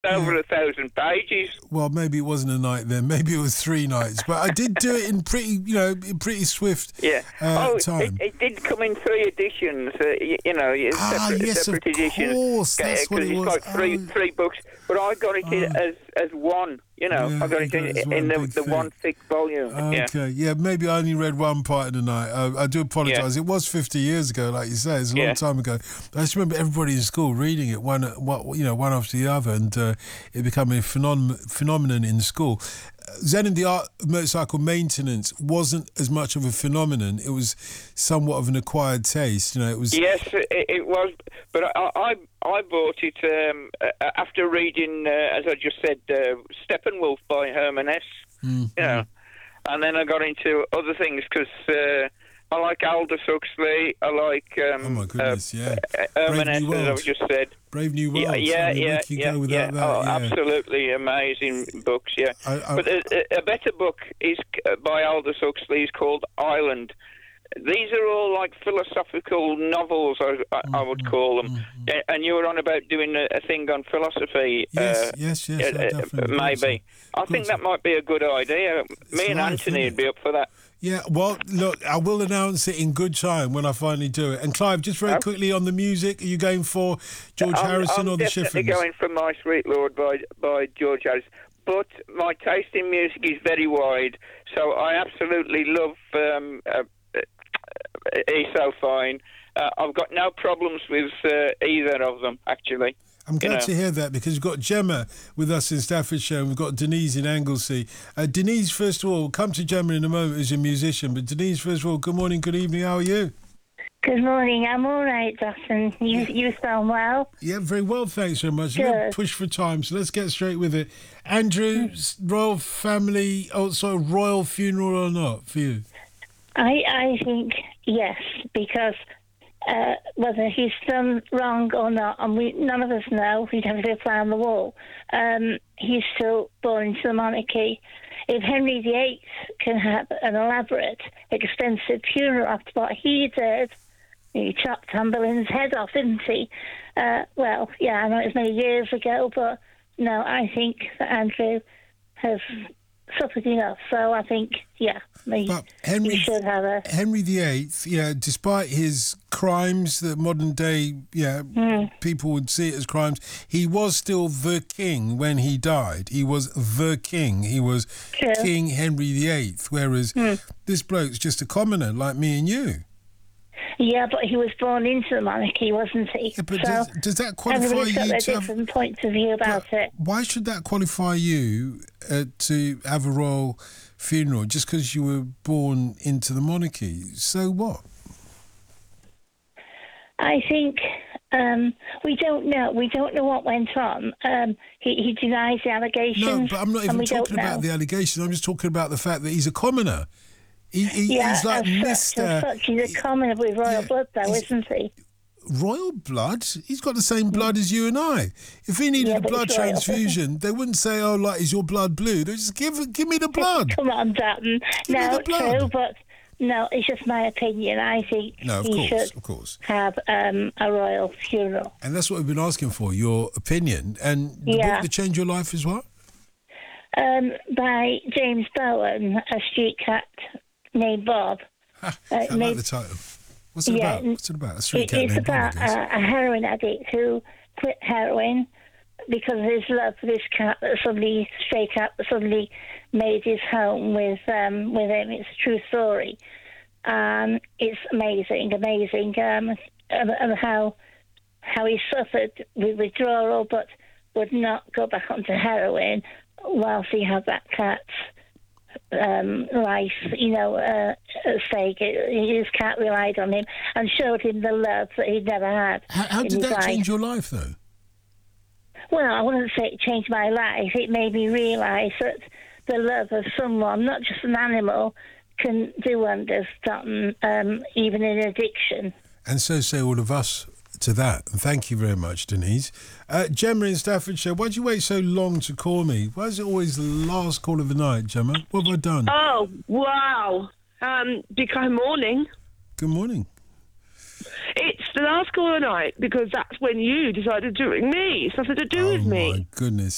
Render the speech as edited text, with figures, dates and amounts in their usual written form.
over 1,000 pages. Well, maybe it wasn't a night then. Maybe it was 3 nights. But I did do it in pretty swift time. It did come in 3 editions. Separate editions. Course, that's what it was. It's like three books. But I got it as one. I got it in the one thick volume. Okay, maybe I only read one part of the night. I do apologise. It was 50 years ago, like you say. It's a long time ago. But I just remember everybody in school reading it one after the other, and it became a phenomenon in school. Then in the art of motorcycle maintenance wasn't as much of a phenomenon. It was somewhat of an acquired taste. It was. Yes, it was. But I bought it after reading, as I just said, Steppenwolf by Herman Hesse. Mm-hmm. And then I got into other things because I like Aldous Huxley. I like oh my goodness, Herman Hesse, as I've just said. Brave New World. Absolutely amazing books. Yeah, but a better book is by Aldous Huxley. Is called Island. These are all like philosophical novels, I would call them. And you were on about doing a thing on philosophy. Yes. Maybe. I think that might be a good idea. Me and Anthony would be up for that. Yeah, well, look, I will announce it in good time when I finally do it. And Clive, just very quickly on the music, are you going for George Harrison or the Chiffons? I'm definitely going for My Sweet Lord by George Harrison. But my taste in music is very wide, so I absolutely love He's So Fine. I've got no problems with either of them, actually. I'm glad to hear that, because we've got Gemma with us in Staffordshire and we've got Denise in Anglesey. Denise, first of all, come to Gemma in a moment as a musician, but Denise, first of all, good morning, good evening, how are you? Good morning, I'm all right, Dawson. You sound well? Yeah, very well, thanks very much. Good. Push for time, so let's get straight with it. Andrew, royal family, royal funeral or not for you? I think yes, because whether he's done wrong or not, and none of us know, we'd have to go fly on the wall, he's still born into the monarchy. If Henry VIII can have an elaborate, expensive funeral after what he did, he chopped Anne Boleyn's head off, didn't he? I know it was many years ago, but no, I think that Andrew has suffered enough. So I think, he should have a... Henry VIII, despite his crimes that modern day, people would see it as crimes, he was still the king when he died. He was the king. He was King Henry VIII, whereas this bloke's just a commoner like me and you. Yeah, but he was born into the monarchy, wasn't he? Yeah, but does that qualify everybody's got you their to different points of view about it. Why should that qualify you to have a royal funeral just because you were born into the monarchy? So what? I think we don't know. We don't know what went on. He denies the allegations. No, but I'm not even talking about the allegations. I'm just talking about the fact that he's a commoner. He's like Mr. He's a commoner with royal blood, though, isn't he? Royal blood? He's got the same blood as you and I. If he needed a blood transfusion, they wouldn't say, is your blood blue? They'd just give me the blood. Come on, Dutton. No, true, but no, it's just my opinion. I think he should have a royal funeral. And that's what we've been asking for, your opinion. And the book that changed your life is what? By James Bowen, a street cat named Bob. I like the title. What's it about? What's it about? It's about a heroin addict who quit heroin because of his love for this cat, stray cat that suddenly made his home with him. It's a true story. It's amazing, and how he suffered with withdrawal, but would not go back onto heroin whilst he had that cat's life, at stake. His cat relied on him and showed him the love that he'd never had. How did that change your life, though? Well, I wouldn't say it changed my life. It made me realise that the love of someone, not just an animal, can do wonders, even in addiction. And so say all of us to that. And thank you very much, Denise. Gemma in Staffordshire, why'd you wait so long to call me? Why is it always the last call of the night, Gemma? What have I done? Oh, wow. Because morning. Good morning. It's the last call of the night because that's when you decided to ring me. It's nothing to do with me. Oh, my goodness.